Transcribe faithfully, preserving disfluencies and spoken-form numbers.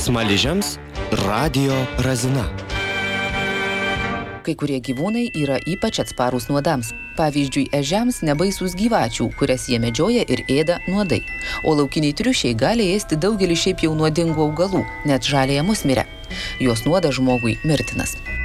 Smaližiams radijo razina. Kai kurie gyvūnai yra ypač atsparūs nuodams. Pavyzdžiui, ežiams nebaisūs gyvačių, kurias jie medžioja ir ėda nuodai. O laukiniai triušiai gali ėsti daugelį šiaip jau nuodingų augalų, net žaliąją musmirę. Jos nuodas žmogui mirtinas.